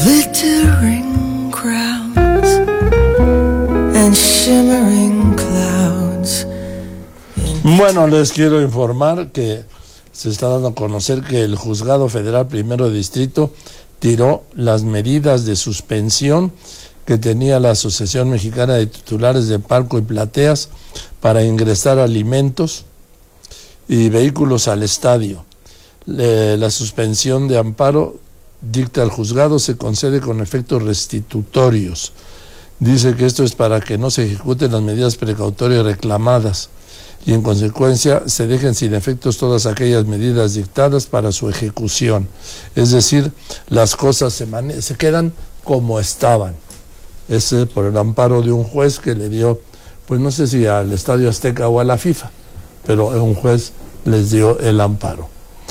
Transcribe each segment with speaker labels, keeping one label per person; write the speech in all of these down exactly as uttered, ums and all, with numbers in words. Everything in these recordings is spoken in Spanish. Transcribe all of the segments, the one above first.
Speaker 1: glittering crowns and shimmering clouds.
Speaker 2: Bueno, les quiero informar que se está dando a conocer que el Juzgado Federal Primero de Distrito tiró las medidas de suspensión que tenía la Asociación Mexicana de Titulares de Palco y Plateas para ingresar alimentos y vehículos al estadio. Le, la suspensión de amparo, dicta el juzgado, se concede con efectos restitutorios. Dice que esto es para que no se ejecuten las medidas precautorias reclamadas y en consecuencia se dejen sin efectos todas aquellas medidas dictadas para su ejecución. Es decir, las cosas se, mane- se quedan como estaban. Es por el amparo de un juez que le dio, pues no sé si al Estadio Azteca o a la FIFA, pero un juez les dio el amparo.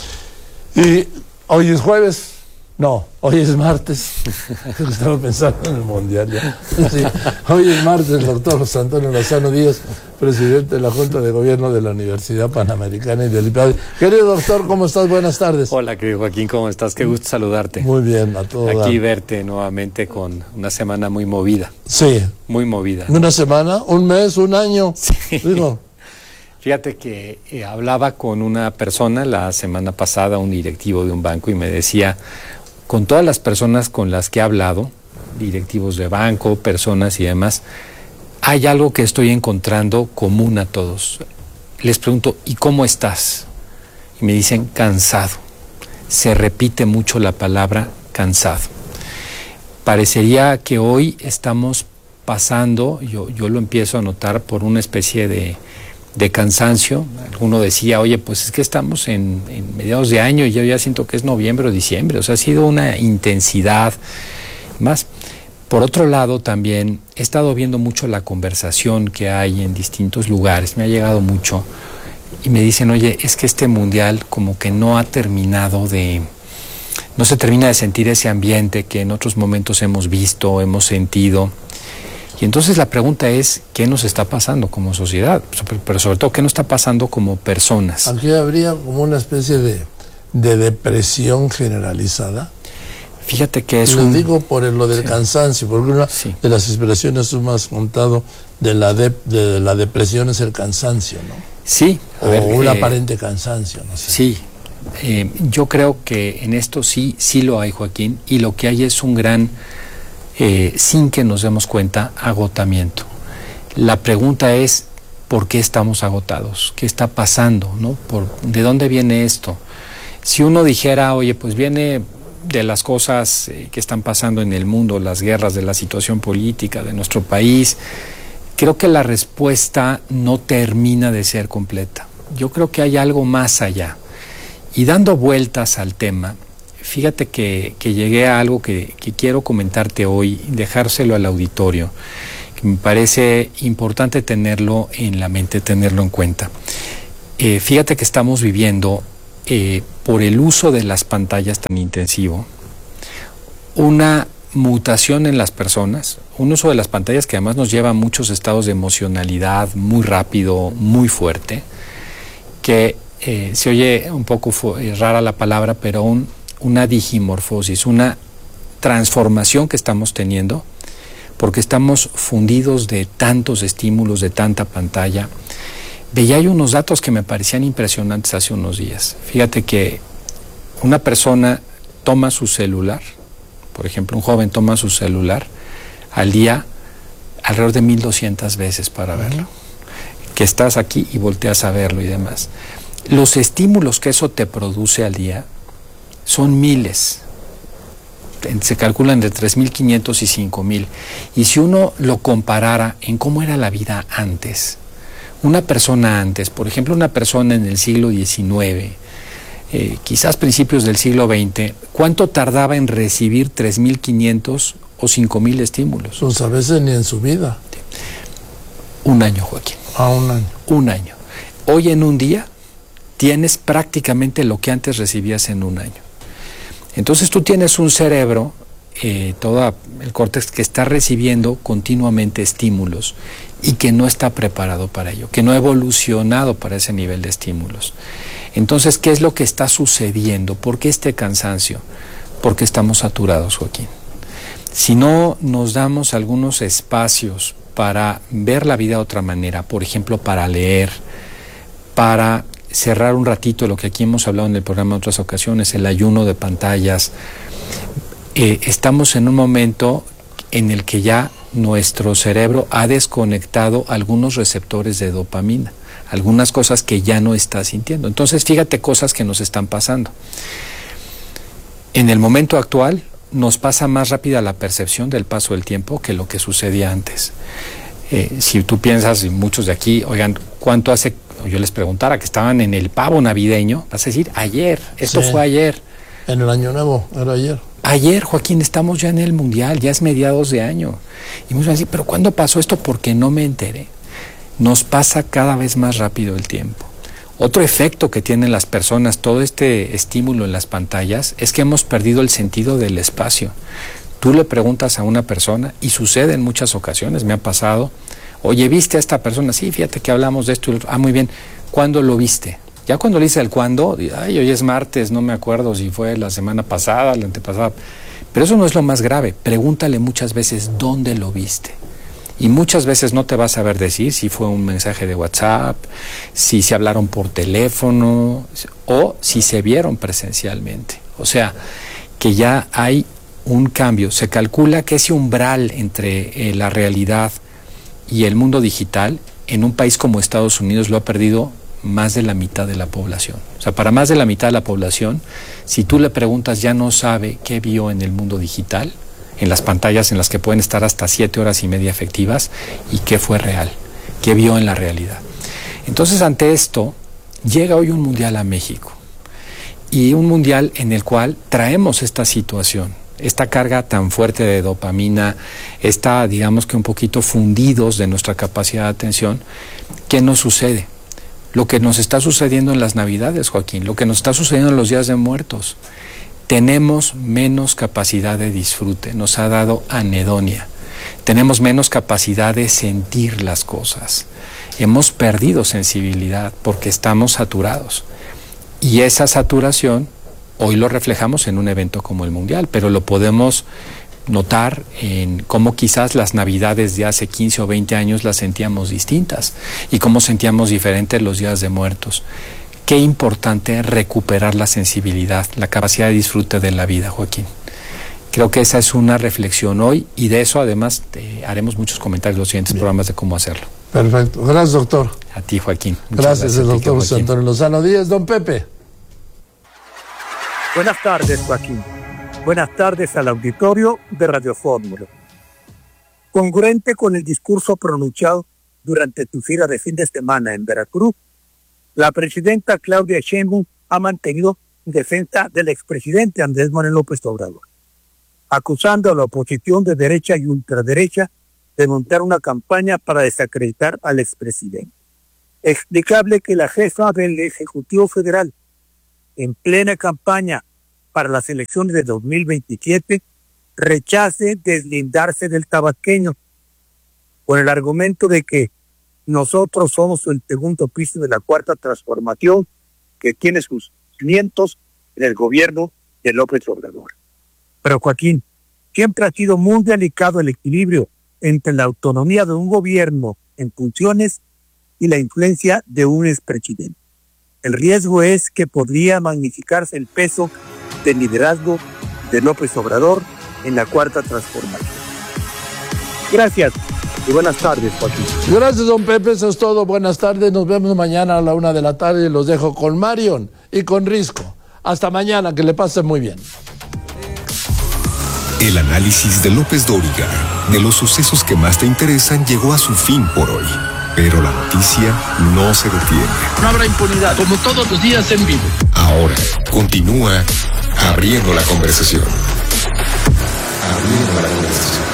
Speaker 2: Y hoy es jueves, no, hoy es martes. Estaba pensando en el Mundial ya. Sí, hoy es martes, el doctor José Antonio Lozano Díaz, presidente de la Junta de Gobierno de la Universidad Panamericana y del I P A D. Querido doctor, ¿cómo estás? Buenas tardes.
Speaker 3: Hola, querido Joaquín, ¿cómo estás? Qué gusto saludarte.
Speaker 2: Muy bien, a todo
Speaker 3: Aquí
Speaker 2: dar.
Speaker 3: verte nuevamente con una semana muy movida.
Speaker 2: Sí.
Speaker 3: Muy movida.
Speaker 2: Una semana, un mes, un año.
Speaker 3: Sí.
Speaker 2: Digo.
Speaker 3: Fíjate que eh, hablaba con una persona la semana pasada, un directivo de un banco, y me decía, con todas las personas con las que he hablado, directivos de banco, personas y demás, hay algo que estoy encontrando común a todos. Les pregunto, ¿y cómo estás? Y me dicen, cansado. Se repite mucho la palabra cansado. Parecería que hoy estamos pasando, yo, yo lo empiezo a notar, por una especie de, de cansancio. Alguno decía, oye, pues es que estamos en, en mediados de año y yo ya siento que es noviembre o diciembre. O sea, ha sido una intensidad más. Por otro lado, también he estado viendo mucho la conversación que hay en distintos lugares, me ha llegado mucho, y me dicen, oye, es que este mundial como que no ha terminado de, no se termina de sentir ese ambiente que en otros momentos hemos visto, hemos sentido. Y entonces la pregunta es, ¿qué nos está pasando como sociedad? Pero sobre todo, ¿qué nos está pasando como personas?
Speaker 2: Aquí habría como una especie de, de depresión generalizada.
Speaker 3: Fíjate que es
Speaker 2: Lo
Speaker 3: un...
Speaker 2: digo por el, lo del sí. cansancio, porque una sí. de las expresiones tú me has contado de la, de, de la depresión es el cansancio, ¿no?
Speaker 3: Sí.
Speaker 2: O
Speaker 3: ver,
Speaker 2: un
Speaker 3: eh,
Speaker 2: aparente cansancio, no sé.
Speaker 3: Sí. Eh, yo creo que en esto sí, sí lo hay, Joaquín, y lo que hay es un gran, eh, sin que nos demos cuenta, agotamiento. La pregunta es, ¿por qué estamos agotados? ¿Qué está pasando, no? ¿Por, ¿De dónde viene esto? Si uno dijera, oye, pues viene de las cosas eh, que están pasando en el mundo, las guerras, de la situación política de nuestro país, creo que la respuesta no termina de ser completa. Yo creo que hay algo más allá. Y dando vueltas al tema, fíjate que, que llegué a algo que, que quiero comentarte hoy, dejárselo al auditorio, que me parece importante tenerlo en la mente, tenerlo en cuenta. Eh, fíjate que estamos viviendo, eh, por el uso de las pantallas tan intensivo, una mutación en las personas, un uso de las pantallas que además nos lleva a muchos estados de emocionalidad muy rápido, muy fuerte, que eh, se oye un poco rara la palabra, pero un, una digimorfosis, una transformación que estamos teniendo, porque estamos fundidos de tantos estímulos, de tanta pantalla. Veía hay unos datos que me parecían impresionantes hace unos días. Fíjate que una persona toma su celular, por ejemplo, un joven toma su celular al día alrededor de mil doscientas veces para verlo. Que estás aquí y volteas a verlo y demás. Los estímulos que eso te produce al día son miles. Se calculan de tres mil quinientos y cinco mil. Y si uno lo comparara en cómo era la vida antes, una persona antes, por ejemplo, una persona en el siglo diecinueve, eh, quizás principios del siglo veinte, ¿cuánto tardaba en recibir tres mil quinientos o cinco mil estímulos?
Speaker 2: Pues a veces ni en su vida.
Speaker 3: Un año, Joaquín.
Speaker 2: Ah, un año. Un
Speaker 3: año. Hoy en un día tienes prácticamente lo que antes recibías en un año. Entonces tú tienes un cerebro, eh, todo el córtex, que está recibiendo continuamente estímulos y que no está preparado para ello, que no ha evolucionado para ese nivel de estímulos. Entonces, ¿qué es lo que está sucediendo? ¿Por qué este cansancio? Porque estamos saturados, Joaquín. Si no nos damos algunos espacios para ver la vida de otra manera, por ejemplo, para leer, para cerrar un ratito lo que aquí hemos hablado en el programa en otras ocasiones, el ayuno de pantallas, eh, estamos en un momento en el que ya nuestro cerebro ha desconectado algunos receptores de dopamina, algunas cosas que ya no está sintiendo. Entonces, fíjate cosas que nos están pasando. En el momento actual nos pasa más rápida la percepción del paso del tiempo que lo que sucedía antes. Eh, si tú piensas, y muchos de aquí, oigan, ¿cuánto hace? Yo les preguntara que estaban en el pavo navideño, vas a decir, ayer, esto sí, fue ayer.
Speaker 2: En el Año Nuevo, era ayer.
Speaker 3: Ayer, Joaquín, estamos ya en el Mundial, ya es mediados de año. Y muchos van a decir, ¿pero cuándo pasó esto? Porque no me enteré. Nos pasa cada vez más rápido el tiempo. Otro efecto que tienen las personas, todo este estímulo en las pantallas, es que hemos perdido el sentido del espacio. Tú le preguntas a una persona, y sucede en muchas ocasiones, me ha pasado, oye, ¿viste a esta persona? Sí, fíjate que hablamos de esto y lo otro. Ah, muy bien, ¿cuándo lo viste? Ya cuando le dice el cuándo, ay, hoy es martes, no me acuerdo si fue la semana pasada, la antepasada. Pero eso no es lo más grave. Pregúntale muchas veces dónde lo viste. Y muchas veces no te vas a saber decir si fue un mensaje de WhatsApp, si se hablaron por teléfono o si se vieron presencialmente. O sea, que ya hay un cambio. Se calcula que ese umbral entre eh, la realidad y el mundo digital en un país como Estados Unidos lo ha perdido más de la mitad de la población. O sea, para más de la mitad de la población, si tú le preguntas, ya no sabe qué vio en el mundo digital, en las pantallas en las que pueden estar hasta siete horas y media efectivas, y qué fue real, qué vio en la realidad. Entonces, ante esto, llega hoy un mundial a México, y un mundial en el cual traemos esta situación, esta carga tan fuerte de dopamina, está, digamos que un poquito fundidos de nuestra capacidad de atención. ¿Qué nos sucede? Lo que nos está sucediendo en las Navidades, Joaquín, lo que nos está sucediendo en los días de muertos. Tenemos menos capacidad de disfrute, nos ha dado anedonia. Tenemos menos capacidad de sentir las cosas. Hemos perdido sensibilidad porque estamos saturados. Y esa saturación hoy lo reflejamos en un evento como el Mundial, pero lo podemos notar en cómo quizás las Navidades de hace quince o veinte años las sentíamos distintas y cómo sentíamos diferentes los días de muertos. Qué importante recuperar la sensibilidad, la capacidad de disfrute de la vida, Joaquín. Creo que esa es una reflexión hoy, y de eso además eh, haremos muchos comentarios en los siguientes Bien. programas de cómo hacerlo.
Speaker 2: Perfecto. Gracias, doctor.
Speaker 3: A ti, Joaquín.
Speaker 2: Muchas gracias, el doctor José Antonio Lozano Díaz. Don Pepe.
Speaker 4: Buenas tardes, Joaquín. Buenas tardes al auditorio de Radio Fórmula. Congruente con el discurso pronunciado durante tu gira de fin de semana en Veracruz, la presidenta Claudia Sheinbaum ha mantenido defensa del expresidente Andrés Manuel López Obrador, acusando a la oposición de derecha y ultraderecha de montar una campaña para desacreditar al expresidente. Explicable que la jefa del Ejecutivo Federal, en plena campaña para las elecciones de dos mil veintisiete, rechace deslindarse del tabasqueño, con el argumento de que nosotros somos el segundo piso de la Cuarta Transformación, que tiene sus cimientos en el gobierno de López Obrador. Pero, Joaquín, siempre ha sido muy delicado el equilibrio entre la autonomía de un gobierno en funciones y la influencia de un expresidente. El riesgo es que podría magnificarse el peso del liderazgo de López Obrador en la Cuarta Transformación. Gracias y buenas tardes, Joaquín.
Speaker 2: Gracias, don Pepe, eso es todo. Buenas tardes, nos vemos mañana a la una de la tarde. Los dejo con Marion y con Risco. Hasta mañana, que le pasen muy bien.
Speaker 5: El análisis de López Dóriga de los sucesos que más te interesan llegó a su fin por hoy. Pero la noticia no se detiene.
Speaker 6: No habrá impunidad, como todos los días en vivo.
Speaker 5: Ahora, continúa abriendo la conversación. Abriendo la conversación.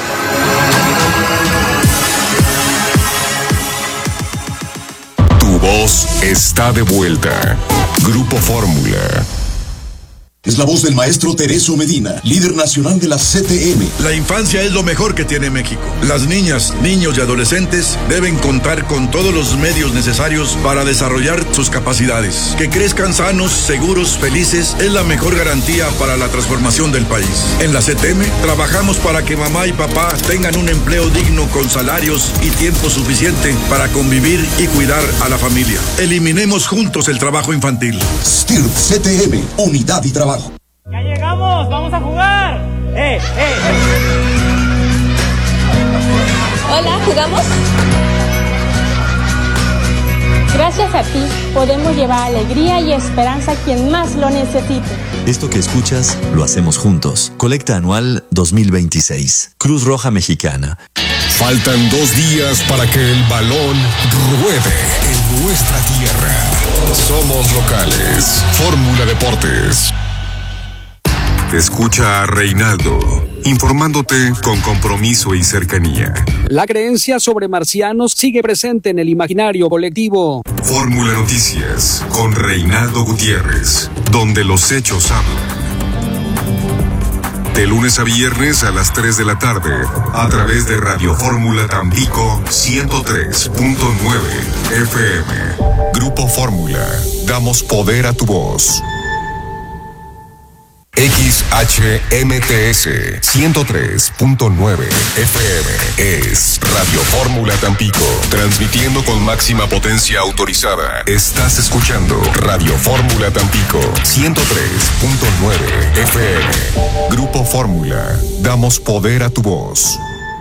Speaker 5: Tu voz está de vuelta. Grupo Fórmula.
Speaker 7: Es la voz del maestro Tereso Medina, líder nacional de la C T M.
Speaker 8: La infancia es lo mejor que tiene México. Las niñas, niños y adolescentes deben contar con todos los medios necesarios para desarrollar sus capacidades. Que crezcan sanos, seguros, felices es la mejor garantía para la transformación del país. En la C T M trabajamos para que mamá y papá tengan un empleo digno con salarios y tiempo suficiente para convivir y cuidar a la familia. Eliminemos juntos el trabajo infantil.
Speaker 7: S T I R P C T M, unidad y trabajo.
Speaker 9: ¡Ya llegamos! ¡Vamos a jugar! ¡Eh, eh, eh!
Speaker 10: Hola, ¿jugamos? Gracias a ti, podemos llevar alegría y esperanza a quien más lo necesite.
Speaker 11: Esto que escuchas, lo hacemos juntos. Colecta anual dos mil veintiséis. Cruz Roja Mexicana.
Speaker 5: Faltan dos días para que el balón ruede en nuestra tierra. Somos locales. Fórmula Deportes. Escucha a Reinaldo, informándote con compromiso y cercanía.
Speaker 12: La creencia sobre marcianos sigue presente en el imaginario colectivo.
Speaker 5: Fórmula Noticias, con Reinaldo Gutiérrez, donde los hechos hablan. De lunes a viernes a las tres de la tarde, a través de Radio Fórmula Tampico ciento tres punto nueve F M. Grupo Fórmula, damos poder a tu voz. X H M T S ciento tres punto nueve F M es Radio Fórmula Tampico, transmitiendo con máxima potencia autorizada. Estás escuchando Radio Fórmula Tampico ciento tres punto nueve F M. Grupo Fórmula, damos poder a tu voz.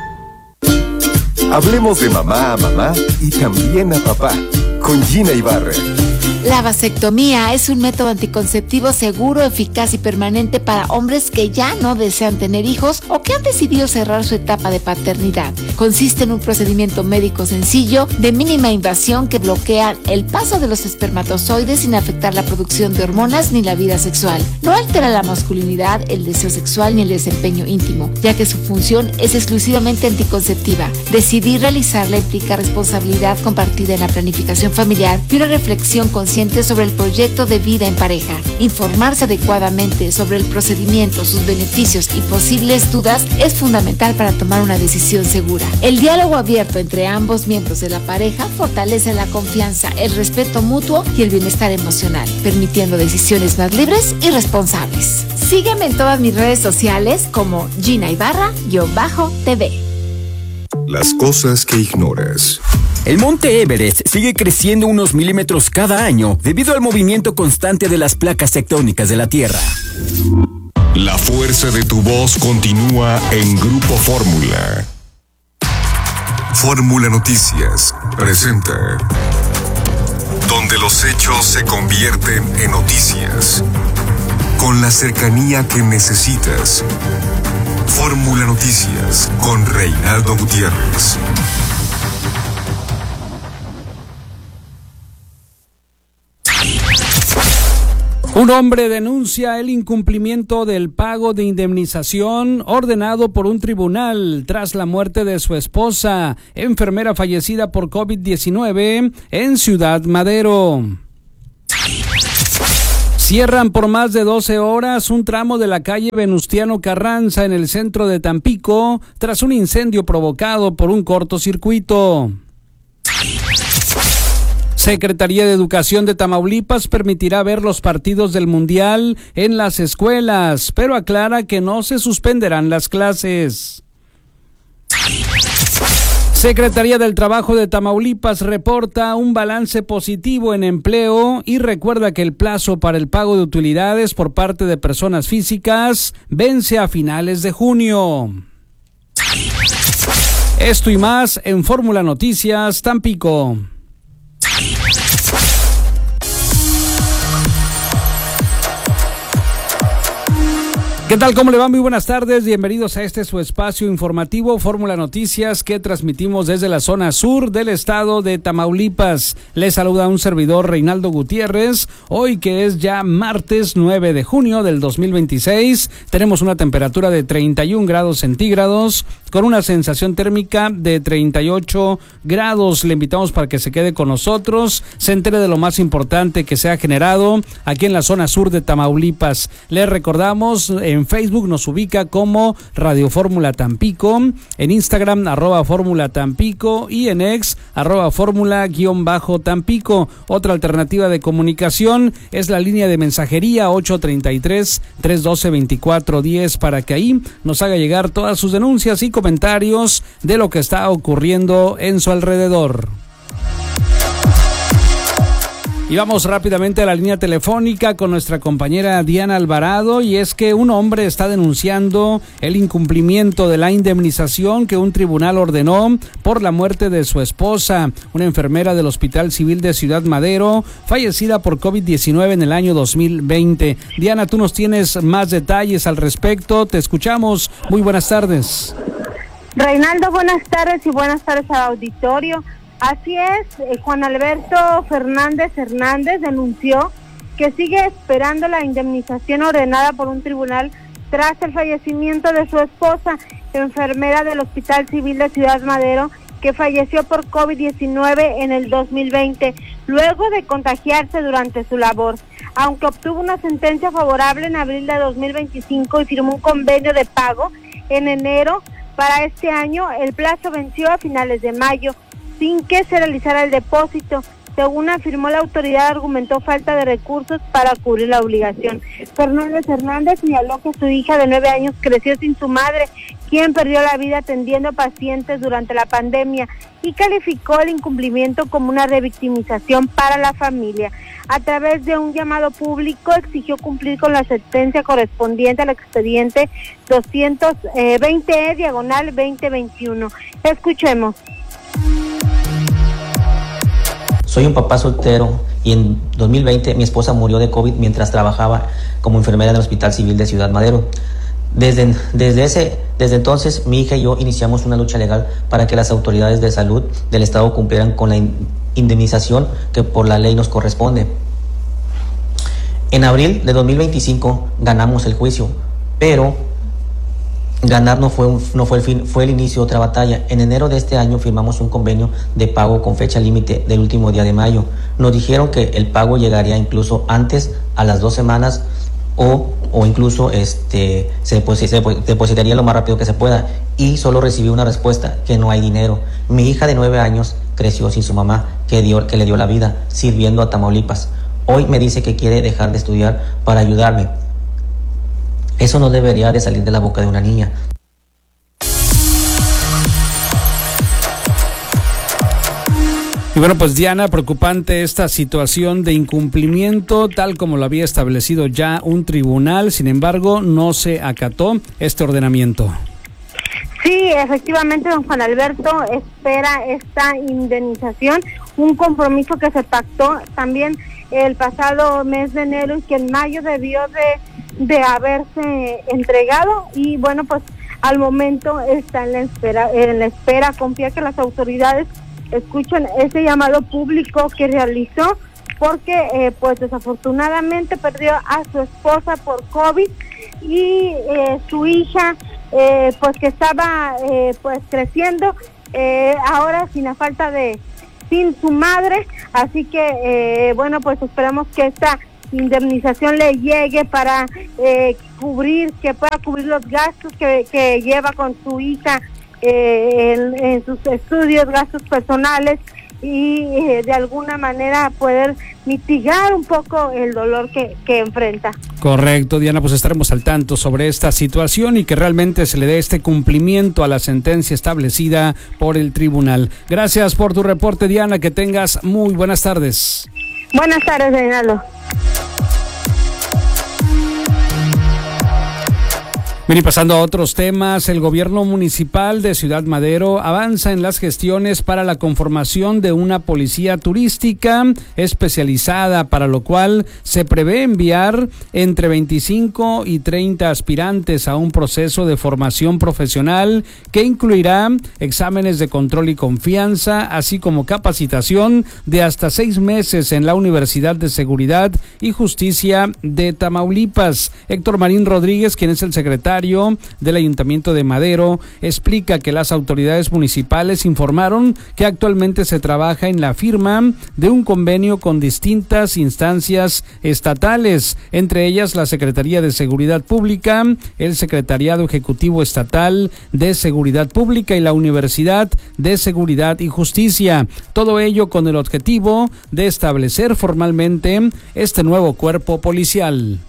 Speaker 13: Hablemos de mamá a mamá y también a papá, con Gina Ibarra.
Speaker 14: La vasectomía es un método anticonceptivo seguro, eficaz y permanente para hombres que ya no desean tener hijos o que han decidido cerrar su etapa de paternidad. Consiste en un procedimiento médico sencillo, de mínima invasión, que bloquea el paso de los espermatozoides sin afectar la producción de hormonas ni la vida sexual. No altera la masculinidad, el deseo sexual ni el desempeño íntimo, ya que su función es exclusivamente anticonceptiva. Decidir realizarla implica responsabilidad compartida en la planificación familiar y una reflexión consciente sobre el proyecto de vida en pareja. Informarse adecuadamente sobre el procedimiento, sus beneficios y posibles dudas es fundamental para tomar una decisión segura. El diálogo abierto entre ambos miembros de la pareja fortalece la confianza, el respeto mutuo y el bienestar emocional, permitiendo decisiones más libres y responsables. Sígueme en todas mis redes sociales como Gina Ibarra-T V.
Speaker 5: Las cosas que ignoras.
Speaker 15: El monte Everest sigue creciendo unos milímetros cada año debido al movimiento constante de las placas tectónicas de la Tierra.
Speaker 5: La fuerza de tu voz continúa en Grupo Fórmula. Fórmula Noticias presenta, donde los hechos se convierten en noticias, con la cercanía que necesitas. Fórmula Noticias con Reinaldo Gutiérrez.
Speaker 12: Un hombre denuncia el incumplimiento del pago de indemnización ordenado por un tribunal tras la muerte de su esposa, enfermera fallecida por COVID diecinueve en Ciudad Madero. Cierran por más de doce horas un tramo de la calle Venustiano Carranza en el centro de Tampico tras un incendio provocado por un cortocircuito. Secretaría de Educación de Tamaulipas permitirá ver los partidos del Mundial en las escuelas, pero aclara que no se suspenderán las clases. Secretaría del Trabajo de Tamaulipas reporta un balance positivo en empleo y recuerda que el plazo para el pago de utilidades por parte de personas físicas vence a finales de junio. Esto y más en Fórmula Noticias Tampico. ¿Qué tal? ¿Cómo le va? Muy buenas tardes. Bienvenidos a este su espacio informativo Fórmula Noticias que transmitimos desde la zona sur del estado de Tamaulipas. Les saluda un servidor Reinaldo Gutiérrez. Hoy que es ya martes nueve de junio del dos mil veintiséis, tenemos una temperatura de treinta y un grados centígrados con una sensación térmica de treinta y ocho grados. Le invitamos para que se quede con nosotros, se entere de lo más importante que se ha generado aquí en la zona sur de Tamaulipas. Les recordamos en En Facebook nos ubica como Radio Fórmula Tampico, en Instagram arroba Fórmula Tampico y en X arroba Fórmula guión bajo Tampico. Otra alternativa de comunicación es la línea de mensajería ocho treinta y tres, trescientos doce, veinticuatro diez para que ahí nos haga llegar todas sus denuncias y comentarios de lo que está ocurriendo en su alrededor. Y vamos rápidamente a la línea telefónica con nuestra compañera Diana Alvarado, y es que un hombre está denunciando el incumplimiento de la indemnización que un tribunal ordenó por la muerte de su esposa, una enfermera del Hospital Civil de Ciudad Madero, fallecida por COVID diecinueve en el año dos mil veinte. Diana, tú nos tienes más detalles al respecto, te escuchamos. Muy buenas tardes.
Speaker 16: Reinaldo, buenas tardes y buenas tardes al auditorio. Así es, eh, Juan Alberto Fernández Hernández denunció que sigue esperando la indemnización ordenada por un tribunal tras el fallecimiento de su esposa, enfermera del Hospital Civil de Ciudad Madero, que falleció por COVID diecinueve en el dos mil veinte, luego de contagiarse durante su labor. Aunque obtuvo una sentencia favorable en abril de dos mil veinticinco y firmó un convenio de pago en enero para este año, el plazo venció a finales de mayo, sin que se realizara el depósito. Según afirmó la autoridad, argumentó falta de recursos para cubrir la obligación. Fernández Hernández señaló que su hija de nueve años creció sin su madre, quien perdió la vida atendiendo pacientes durante la pandemia, y calificó el incumplimiento como una revictimización para la familia. A través de un llamado público exigió cumplir con la sentencia correspondiente al expediente doscientos veinte E diagonal veinte veintiuno. Escuchemos.
Speaker 17: Soy un papá soltero y en dos mil veinte mi esposa murió de COVID mientras trabajaba como enfermera en el Hospital Civil de Ciudad Madero. Desde, desde, ese, desde entonces mi hija y yo iniciamos una lucha legal para que las autoridades de salud del Estado cumplieran con la indemnización que por la ley nos corresponde. En abril de dos mil veinticinco ganamos el juicio, pero ganar no fue, un, no fue el fin, fue el inicio de otra batalla. En enero de este año firmamos un convenio de pago con fecha límite del último día de mayo. Nos dijeron que el pago llegaría incluso antes, a las dos semanas, o, o incluso este, se, deposit, se depositaría lo más rápido que se pueda. Y solo recibí una respuesta, que no hay dinero. Mi hija de nueve años creció sin su mamá, que, dio, que le dio la vida, sirviendo a Tamaulipas. Hoy me dice que quiere dejar de estudiar para ayudarme. Eso no debería de salir de la boca de una niña.
Speaker 12: Y bueno, pues Diana, preocupante esta situación de incumplimiento, tal como lo había establecido ya un tribunal, sin embargo, no se acató este ordenamiento.
Speaker 16: Sí, efectivamente, don Juan Alberto espera esta indemnización, un compromiso que se pactó también el pasado mes de enero y que en mayo debió de de haberse entregado, y bueno, pues al momento está en la espera, en la espera, confía que las autoridades escuchen ese llamado público que realizó, porque eh, pues desafortunadamente perdió a su esposa por COVID y eh, su hija eh, pues que estaba eh, pues creciendo, eh, ahora sin la falta de, sin su madre, así que eh, bueno, pues esperamos que esta indemnización le llegue para eh, cubrir, que pueda cubrir los gastos que, que lleva con su hija eh, en, en sus estudios, gastos personales, y eh, de alguna manera poder mitigar un poco el dolor que, que enfrenta.
Speaker 12: Correcto, Diana, pues estaremos al tanto sobre esta situación y que realmente se le dé este cumplimiento a la sentencia establecida por el tribunal. Gracias por tu reporte, Diana, que tengas muy buenas tardes.
Speaker 16: Buenas tardes, Reinaldo.
Speaker 12: Bien, y pasando a otros temas, el gobierno municipal de Ciudad Madero avanza en las gestiones para la conformación de una policía turística especializada, para lo cual se prevé enviar entre veinticinco y treinta aspirantes a un proceso de formación profesional que incluirá exámenes de control y confianza, así como capacitación de hasta seis meses en la Universidad de Seguridad y Justicia de Tamaulipas. Héctor Marín Rodríguez, quien es el secretario del Ayuntamiento de Madero, explica que las autoridades municipales informaron que actualmente se trabaja en la firma de un convenio con distintas instancias estatales, entre ellas la Secretaría de Seguridad Pública, el Secretariado Ejecutivo Estatal de Seguridad Pública y la Universidad de Seguridad y Justicia. Todo ello con el objetivo de establecer formalmente este nuevo cuerpo policial.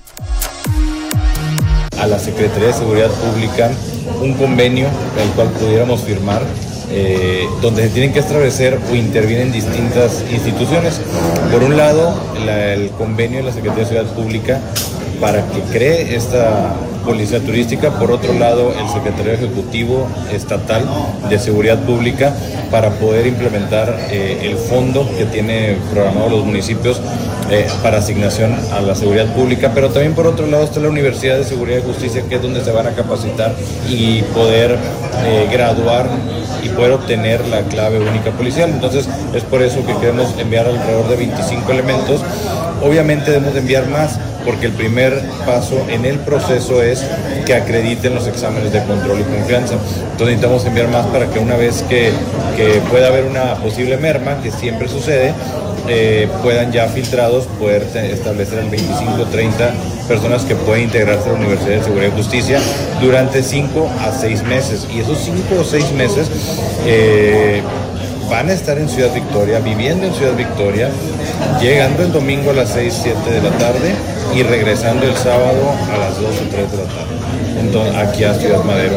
Speaker 18: A la Secretaría de Seguridad Pública un convenio el cual pudiéramos firmar, eh, donde se tienen que establecer o intervienen distintas instituciones. Por un lado, la, el convenio de la Secretaría de Seguridad Pública para que cree esta policía turística, por otro lado el Secretario Ejecutivo Estatal de Seguridad Pública para poder implementar eh, el fondo que tiene programado los municipios eh, para asignación a la seguridad pública, pero también por otro lado está la Universidad de Seguridad y Justicia, que es donde se van a capacitar y poder eh, graduar y poder obtener la clave única policial. Entonces es por eso que queremos enviar alrededor de veinticinco elementos. Obviamente debemos de enviar más, porque el primer paso en el proceso es que acrediten los exámenes de control y confianza. Entonces necesitamos enviar más para que una vez que, que pueda haber una posible merma, que siempre sucede, eh, puedan ya filtrados poder te, establecer el veinticinco o treinta personas que pueden integrarse a la Universidad de Seguridad y Justicia durante cinco a seis meses. Y esos cinco o seis meses eh, van a estar en Ciudad Victoria, viviendo en Ciudad Victoria, llegando el domingo a las seis, siete de la tarde y regresando el sábado a las dos o tres de la tarde, entonces, aquí a Ciudad Madero.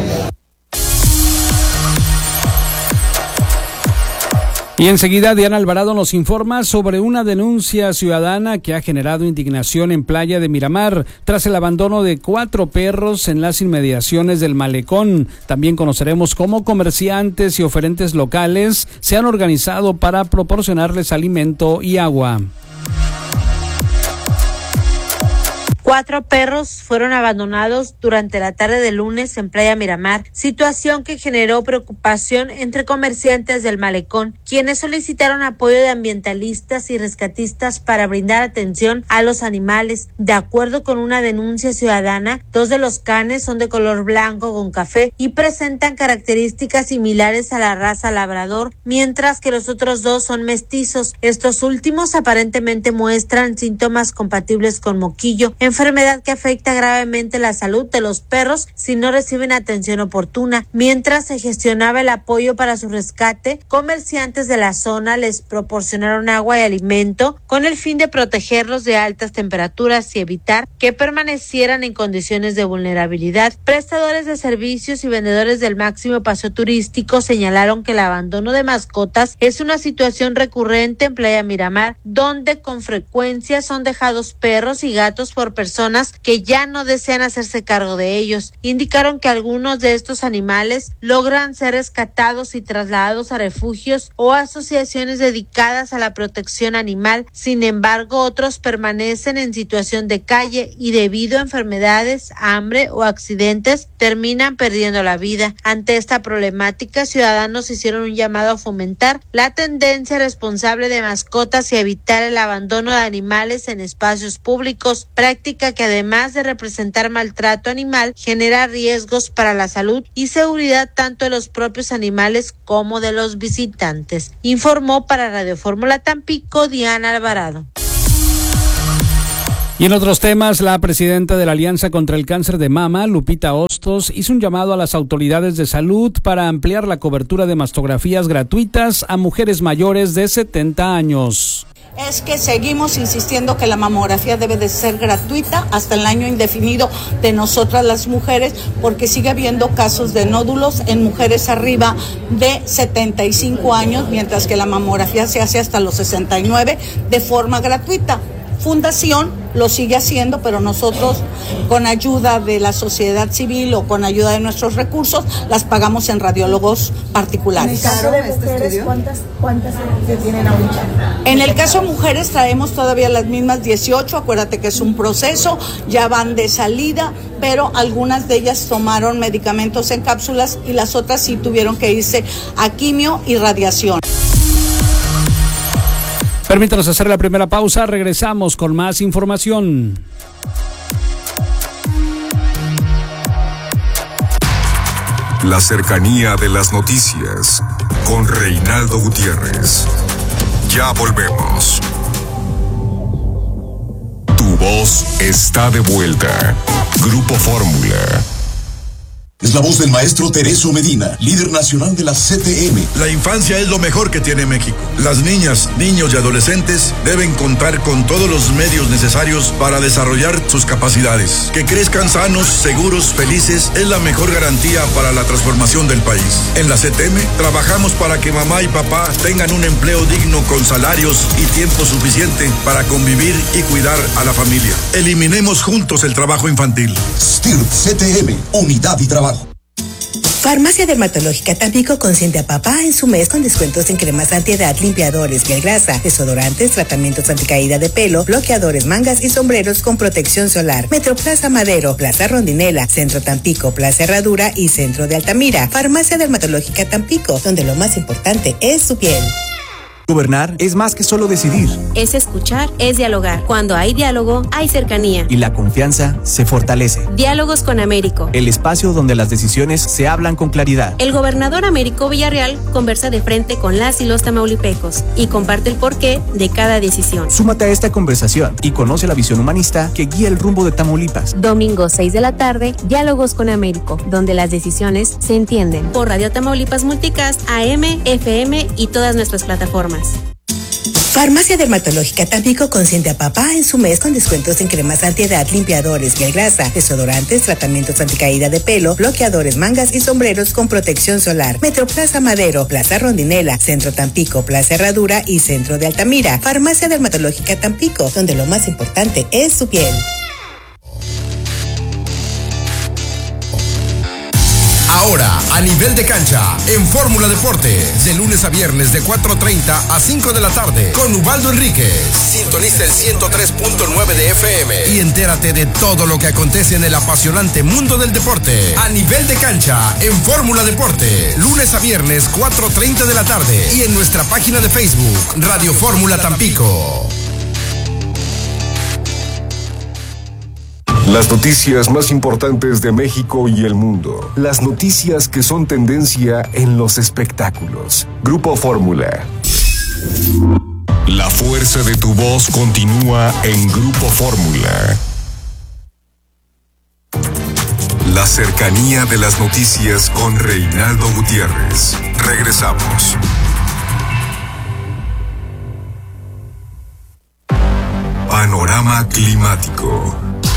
Speaker 12: Y enseguida Diana Alvarado nos informa sobre una denuncia ciudadana que ha generado indignación en Playa de Miramar tras el abandono de cuatro perros en las inmediaciones del malecón. También conoceremos cómo comerciantes y oferentes locales se han organizado para proporcionarles alimento y agua.
Speaker 19: Cuatro perros fueron abandonados durante la tarde del lunes en Playa Miramar, situación que generó preocupación entre comerciantes del malecón, quienes solicitaron apoyo de ambientalistas y rescatistas para brindar atención a los animales. De acuerdo con una denuncia ciudadana, dos de los canes son de color blanco con café y presentan características similares a la raza labrador, mientras que los otros dos son mestizos. Estos últimos aparentemente muestran síntomas compatibles con moquillo, enfermedad que afecta gravemente la salud de los perros si no reciben atención oportuna. Mientras se gestionaba el apoyo para su rescate, comerciantes de la zona les proporcionaron agua y alimento con el fin de protegerlos de altas temperaturas y evitar que permanecieran en condiciones de vulnerabilidad. Prestadores de servicios y vendedores del Máximo Paseo Turístico señalaron que el abandono de mascotas es una situación recurrente en Playa Miramar, donde con frecuencia son dejados perros y gatos por personas que ya no desean hacerse cargo de ellos. Indicaron que algunos de estos animales logran ser rescatados y trasladados a refugios o asociaciones dedicadas a la protección animal. Sin embargo, otros permanecen en situación de calle y debido a enfermedades, hambre o accidentes terminan perdiendo la vida. Ante esta problemática, ciudadanos hicieron un llamado a fomentar la tendencia responsable de mascotas y evitar el abandono de animales en espacios públicos, práctica que además de representar maltrato animal, genera riesgos para la salud y seguridad tanto de los propios animales como de los visitantes. Informó para Radio Fórmula Tampico, Diana Alvarado.
Speaker 12: Y en otros temas, la presidenta de la Alianza contra el Cáncer de Mama, Lupita Hostos, hizo un llamado a las autoridades de salud para ampliar la cobertura de mastografías gratuitas a mujeres mayores de setenta años.
Speaker 20: Es que seguimos insistiendo que la mamografía debe de ser gratuita hasta el año indefinido de nosotras las mujeres, porque sigue habiendo casos de nódulos en mujeres arriba de setenta y cinco años, mientras que la mamografía se hace hasta los sesenta y nueve de forma gratuita. Fundación lo sigue haciendo, pero nosotros con ayuda de la sociedad civil o con ayuda de nuestros recursos las pagamos en radiólogos particulares.
Speaker 21: En el caso de mujeres, ¿cuántas, cuántas se tienen ahorita?
Speaker 20: En el caso de mujeres traemos todavía las mismas dieciocho, acuérdate que es un proceso, ya van de salida, pero algunas de ellas tomaron medicamentos en cápsulas y las otras sí tuvieron que irse a quimio y radiación.
Speaker 12: Permítanos hacer la primera pausa, regresamos con más información.
Speaker 5: La cercanía de las noticias con Reinaldo Gutiérrez. Ya volvemos. Tu voz está de vuelta. Grupo Fórmula.
Speaker 7: Es la voz del maestro Tereso Medina, líder nacional de la C T M.
Speaker 8: La infancia es lo mejor que tiene México. Las niñas, niños y adolescentes deben contar con todos los medios necesarios para desarrollar sus capacidades. Que crezcan sanos, seguros, felices es la mejor garantía para la transformación del país. En la C T M trabajamos para que mamá y papá tengan un empleo digno con salarios y tiempo suficiente para convivir y cuidar a la familia. Eliminemos juntos el trabajo infantil.
Speaker 7: S T I R P C T M, unidad y trabajo.
Speaker 22: Farmacia Dermatológica Tampico consiente a papá en su mes con descuentos en cremas antiedad, limpiadores, piel grasa, desodorantes, tratamientos anticaída de pelo, bloqueadores, mangas y sombreros con protección solar. Metro Plaza Madero, Plaza Rondinela, Centro Tampico, Plaza Herradura y Centro de Altamira. Farmacia Dermatológica Tampico, donde lo más importante es su piel.
Speaker 23: Gobernar es más que solo decidir.
Speaker 24: Es escuchar, es dialogar. Cuando hay diálogo, hay cercanía.
Speaker 23: Y la confianza se fortalece.
Speaker 24: Diálogos con Américo.
Speaker 23: El espacio donde las decisiones se hablan con claridad.
Speaker 24: El gobernador Américo Villarreal conversa de frente con las y los tamaulipecos y comparte el porqué de cada decisión.
Speaker 23: Súmate a esta conversación y conoce la visión humanista que guía el rumbo de Tamaulipas.
Speaker 24: Domingo seis de la tarde, Diálogos con Américo, donde las decisiones se entienden. Por Radio Tamaulipas Multicast, A M, F M y todas nuestras plataformas.
Speaker 22: Farmacia Dermatológica Tampico consiente a papá en su mes con descuentos en cremas antiedad, limpiadores, piel grasa, desodorantes, tratamientos anticaída de pelo, bloqueadores, mangas y sombreros con protección solar. Metro Plaza Madero, Plaza Rondinela, Centro Tampico, Plaza Herradura y Centro de Altamira. Farmacia Dermatológica Tampico, donde lo más importante es su piel.
Speaker 25: Ahora, a nivel de cancha, en Fórmula Deportes, de lunes a viernes de cuatro treinta a cinco de la tarde, con Ubaldo Enríquez. Sintoniza el ciento tres punto nueve de F M y entérate de todo lo que acontece en el apasionante mundo del deporte. A nivel de cancha, en Fórmula Deportes, lunes a viernes cuatro treinta de la tarde y en nuestra página de Facebook, Radio Fórmula Tampico.
Speaker 5: Las noticias más importantes de México y el mundo. Las noticias que son tendencia en los espectáculos. Grupo Fórmula. La fuerza de tu voz continúa en Grupo Fórmula. La cercanía de las noticias con Reinaldo Gutiérrez. Regresamos. Panorama climático.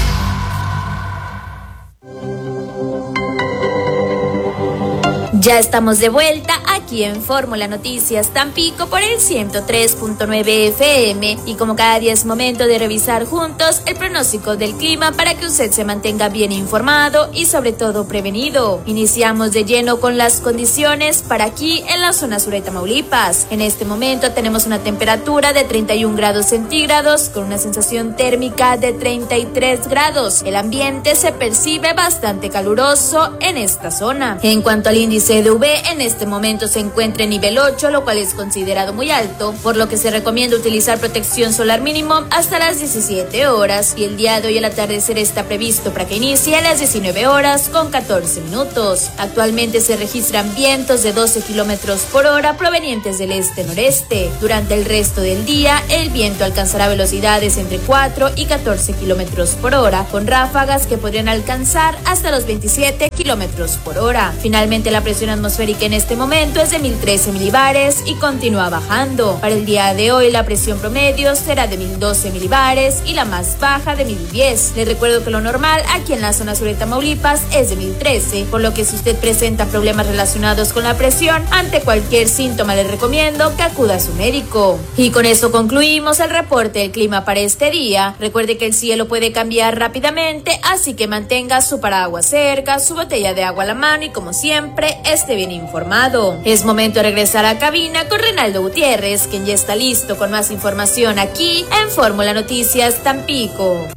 Speaker 26: Ya estamos de vuelta aquí en Fórmula Noticias Tampico por el ciento tres punto nueve F M y como cada día es momento de revisar juntos el pronóstico del clima para que usted se mantenga bien informado y sobre todo prevenido. Iniciamos de lleno con las condiciones para aquí en la zona sur de Tamaulipas. En este momento tenemos una temperatura de treinta y un grados centígrados con una sensación térmica de treinta y tres grados. El ambiente se percibe bastante caluroso en esta zona. En cuanto al índice de U V, en este momento se encuentra en nivel ocho, lo cual es considerado muy alto, por lo que se recomienda utilizar protección solar mínimo hasta las diecisiete horas y el día de hoy el atardecer está previsto para que inicie a las diecinueve horas con catorce minutos. Actualmente se registran vientos de doce kilómetros por hora provenientes del este-noreste. Durante el resto del día, el viento alcanzará velocidades entre cuatro y catorce kilómetros por hora, con ráfagas que podrían alcanzar hasta los veintisiete kilómetros por hora. Finalmente, la presión atmosférica en este momento es de mil trece milibares y continúa bajando. Para el día de hoy la presión promedio será de mil doce milibares y la más baja de mil diez. Les recuerdo que lo normal aquí en la zona sur de Tamaulipas es de mil trece, por lo que si usted presenta problemas relacionados con la presión, ante cualquier síntoma le recomiendo que acuda a su médico. Y con eso concluimos el reporte del clima para este día. Recuerde que el cielo puede cambiar rápidamente, así que mantenga su paraguas cerca, su botella de agua a la mano y como siempre esté bien informado. Es momento de regresar a cabina con Reinaldo Gutiérrez, quien ya está listo con más información aquí en Fórmula Noticias Tampico.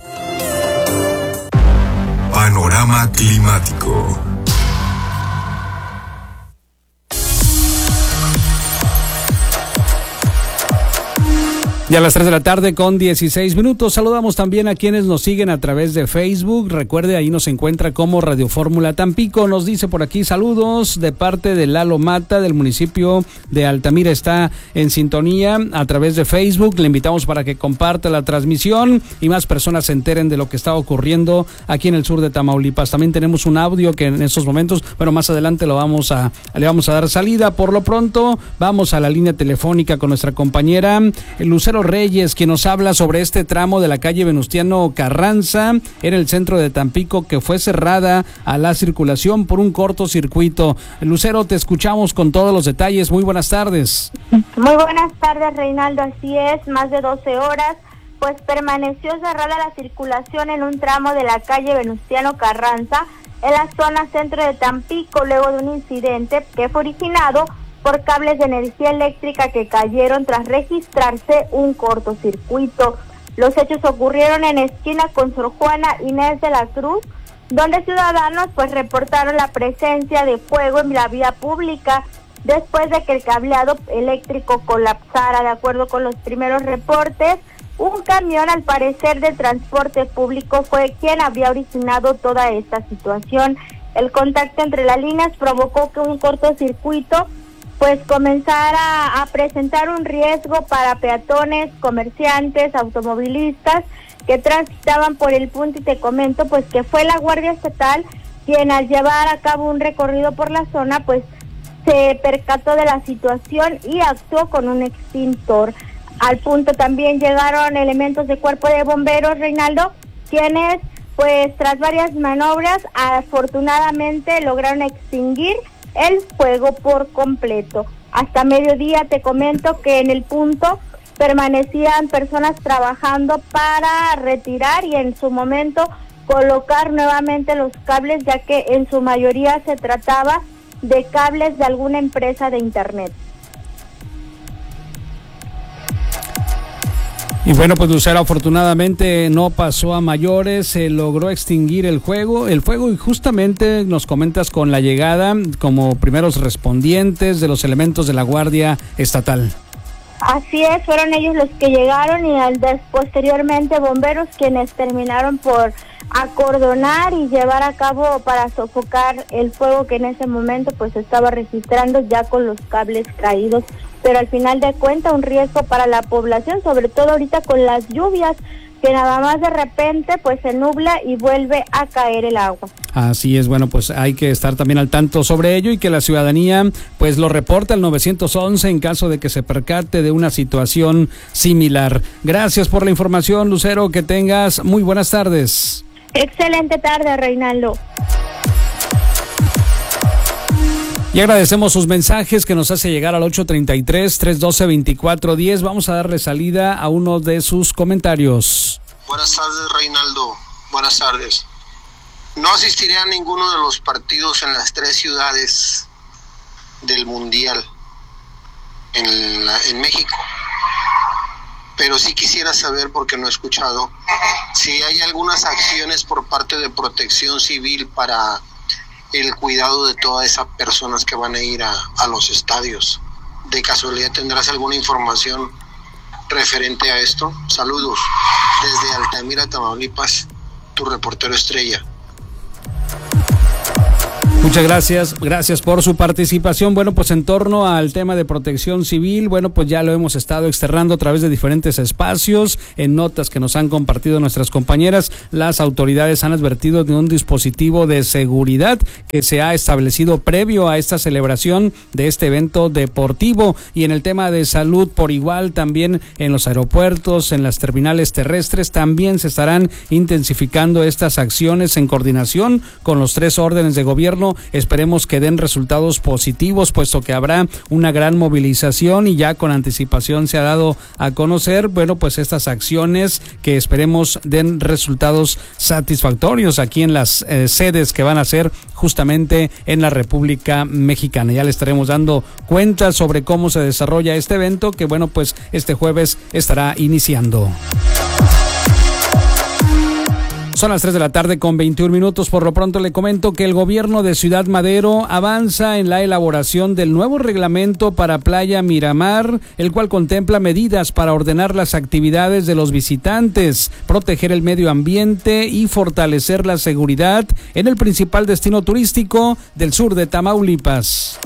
Speaker 5: Panorama climático.
Speaker 12: Ya a las tres de la tarde con dieciséis minutos. Saludamos también a quienes nos siguen a través de Facebook. Recuerde, ahí nos encuentra como Radio Fórmula Tampico. Nos dice por aquí saludos de parte de Lalo Mata del municipio de Altamira. Está en sintonía a través de Facebook. Le invitamos para que comparta la transmisión y más personas se enteren de lo que está ocurriendo aquí en el sur de Tamaulipas. También tenemos un audio que en estos momentos, bueno, más adelante lo vamos a, le vamos a dar salida. Por lo pronto, vamos a la línea telefónica con nuestra compañera Lucero Reyes, quien nos habla sobre este tramo de la calle Venustiano Carranza en el centro de Tampico que fue cerrada a la circulación por un cortocircuito. Lucero, te escuchamos con todos los detalles. Muy buenas tardes.
Speaker 16: Muy buenas tardes, Reinaldo. Así es, más de doce horas, pues permaneció cerrada la circulación en un tramo de la calle Venustiano Carranza en la zona centro de Tampico luego de un incidente que fue originado por cables de energía eléctrica que cayeron tras registrarse un cortocircuito. Los hechos ocurrieron en esquina con Sor Juana Inés de la Cruz, donde ciudadanos pues reportaron la presencia de fuego en la vía pública después de que el cableado eléctrico colapsara. De acuerdo con los primeros reportes, un camión, al parecer de transporte público, fue quien había originado toda esta situación. El contacto entre las líneas provocó que un cortocircuito pues comenzara a presentar un riesgo para peatones, comerciantes, automovilistas que transitaban por el punto. Y te comento pues que fue la Guardia Estatal quien, al llevar a cabo un recorrido por la zona, pues se percató de la situación y actuó con un extintor. Al punto también llegaron elementos de Cuerpo de Bomberos, Reinaldo, quienes pues tras varias maniobras afortunadamente lograron extinguir el fuego por completo. Hasta mediodía te comento que en el punto permanecían personas trabajando para retirar y en su momento colocar nuevamente los cables, ya que en su mayoría se trataba de cables de alguna empresa de internet.
Speaker 12: Y bueno, pues Lucero, afortunadamente no pasó a mayores, se logró extinguir el fuego, el fuego y justamente nos comentas con la llegada como primeros respondientes de los elementos de la Guardia Estatal.
Speaker 16: Así es, fueron ellos los que llegaron y al des, posteriormente bomberos quienes terminaron por acordonar y llevar a cabo para sofocar el fuego que en ese momento pues estaba registrando ya con los cables caídos. Pero al final de cuentas un riesgo para la población, sobre todo ahorita con las lluvias, que nada más de repente pues se nubla y vuelve a caer el agua.
Speaker 12: Así es, bueno, pues hay que estar también al tanto sobre ello y que la ciudadanía pues lo reporte al nueve once en caso de que se percate de una situación similar. Gracias por la información, Lucero, que tengas muy buenas tardes.
Speaker 16: Excelente tarde, Reinaldo.
Speaker 12: Y agradecemos sus mensajes que nos hace llegar al ocho treinta y tres, trescientos doce, veinticuatro diez. Vamos a darle salida a uno de sus comentarios.
Speaker 1: Buenas tardes, Reinaldo. Buenas tardes. No asistiré a ninguno de los partidos en las tres ciudades del Mundial en, la, en México. Pero sí quisiera saber, porque no he escuchado, si hay algunas acciones por parte de Protección Civil para el cuidado de todas esas personas que van a ir a, a los estadios. ¿De casualidad tendrás alguna información referente a esto? Saludos desde Altamira, Tamaulipas, tu reportero estrella.
Speaker 12: Muchas gracias, gracias por su participación. Bueno, pues en torno al tema de protección civil, bueno, pues ya lo hemos estado externando a través de diferentes espacios, en notas que nos han compartido nuestras compañeras. Las autoridades han advertido de un dispositivo de seguridad que se ha establecido previo a esta celebración de este evento deportivo. Y en el tema de salud, por igual, también en los aeropuertos, en las terminales terrestres, también se estarán intensificando estas acciones en coordinación con los tres órdenes de gobierno. Esperemos que den resultados positivos, puesto que habrá una gran movilización y ya con anticipación se ha dado a conocer, bueno, pues estas acciones que esperemos den resultados satisfactorios aquí en las eh, sedes que van a ser justamente en la República Mexicana. Ya le estaremos dando cuenta sobre cómo se desarrolla este evento que, bueno, pues este jueves estará iniciando. Son las tres de la tarde con veintiún minutos. Por lo pronto le comento que el gobierno de Ciudad Madero avanza en la elaboración del nuevo reglamento para Playa Miramar, el cual contempla medidas para ordenar las actividades de los visitantes, proteger el medio ambiente y fortalecer la seguridad en el principal destino turístico del sur de Tamaulipas.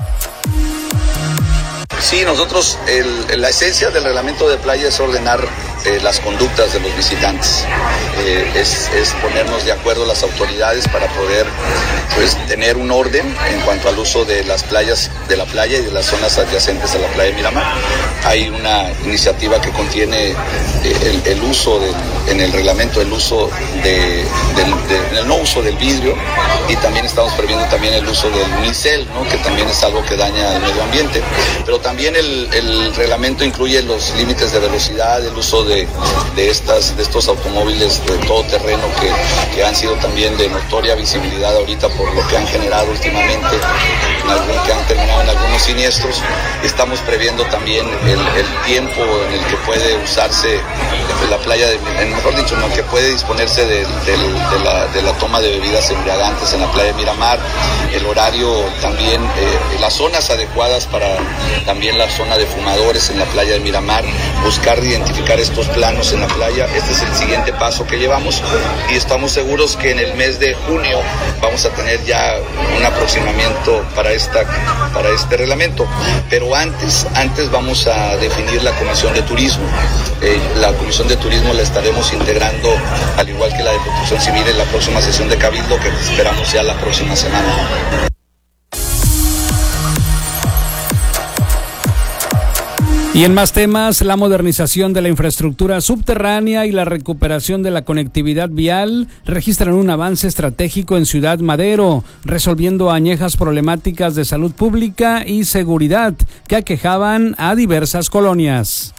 Speaker 2: Sí, nosotros, el, la esencia del reglamento de playa es ordenar eh, las conductas de los visitantes, eh, es, es ponernos de acuerdo las autoridades para poder pues, tener un orden en cuanto al uso de las playas, de la playa y de las zonas adyacentes a la playa de Miramar. Hay una iniciativa que contiene eh, el, el uso, del, en el reglamento, el uso de, del, de, el no uso del vidrio, y también estamos previendo también el uso del unicel, ¿no? Que también es algo que daña al medio ambiente, pero también el, el reglamento incluye los límites de velocidad, el uso de, de, estas, de estos automóviles de todo terreno que, que han sido también de notoria visibilidad ahorita por lo que han generado últimamente, en algún, que han terminado en algunos siniestros. Estamos previendo también el, el tiempo en el que puede usarse la playa, de, mejor dicho, en el que puede disponerse de, de, de, la, de la toma de bebidas embriagantes en la playa de Miramar, el horario también, eh, las zonas adecuadas para también la zona de fumadores en la playa de Miramar, buscar identificar estos planos en la playa. Este es el siguiente paso que llevamos y estamos seguros que en el mes de junio vamos a tener ya un aproximamiento para esta para este reglamento, pero antes antes vamos a definir la Comisión de Turismo. Eh, la Comisión de Turismo la estaremos integrando, al igual que la de Protección Civil, en la próxima sesión de Cabildo que esperamos ya la próxima semana.
Speaker 12: Y en más temas, la modernización de la infraestructura subterránea y la recuperación de la conectividad vial registran un avance estratégico en Ciudad Madero, resolviendo añejas problemáticas de salud pública y seguridad que aquejaban a diversas colonias.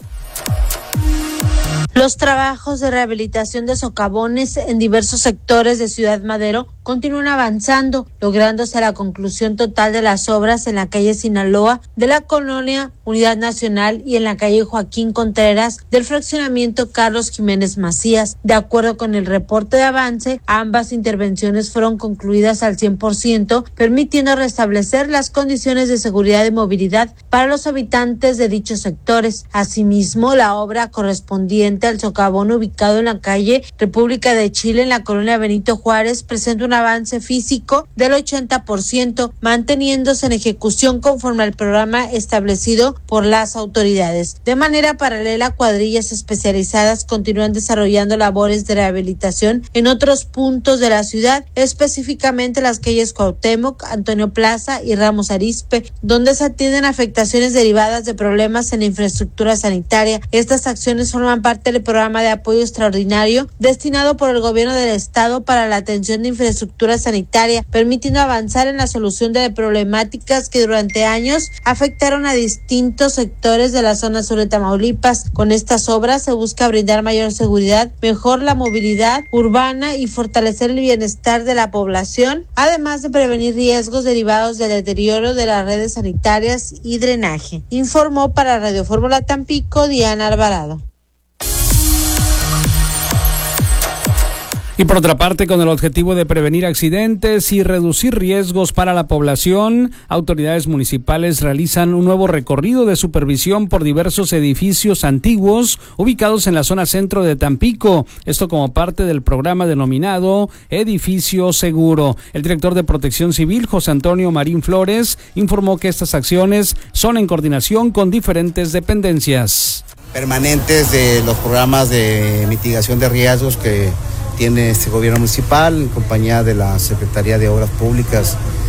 Speaker 19: Los trabajos de rehabilitación de socavones en diversos sectores de Ciudad Madero continúan avanzando, lográndose la conclusión total de las obras en la calle Sinaloa de la colonia Unidad Nacional y en la calle Joaquín Contreras del fraccionamiento Carlos Jiménez Macías. De acuerdo con el reporte de avance, ambas intervenciones fueron concluidas al cien por ciento, permitiendo restablecer las condiciones de seguridad y movilidad para los habitantes de dichos sectores. Asimismo, la obra correspondiente al socavón ubicado en la calle República de Chile en la colonia Benito Juárez presenta un avance físico del ochenta por ciento, manteniéndose en ejecución conforme al programa establecido por las autoridades. De manera paralela, cuadrillas especializadas continúan desarrollando labores de rehabilitación en otros puntos de la ciudad, específicamente las calles Cuauhtémoc, Antonio Plaza y Ramos Arizpe, donde se atienden afectaciones derivadas de problemas en la infraestructura sanitaria. Estas acciones forman parte del programa de apoyo extraordinario destinado por el gobierno del estado para la atención de infraestructura sanitaria, permitiendo avanzar en la solución de problemáticas que durante años afectaron a distintos sectores de la zona sur de Tamaulipas. Con estas obras se busca brindar mayor seguridad, mejor la movilidad urbana y fortalecer el bienestar de la población, además de prevenir riesgos derivados del deterioro de las redes sanitarias y drenaje. Informó para Radio Fórmula Tampico Diana Alvarado.
Speaker 12: Y por otra parte, con el objetivo de prevenir accidentes y reducir riesgos para la población, autoridades municipales realizan un nuevo recorrido de supervisión por diversos edificios antiguos ubicados en la zona centro de Tampico. Esto como parte del programa denominado Edificio Seguro. El director de Protección Civil, José Antonio Marín Flores, informó que estas acciones son en coordinación con diferentes dependencias
Speaker 3: permanentes de los programas de mitigación de riesgos que tiene este gobierno municipal en compañía de la Secretaría de Obras Públicas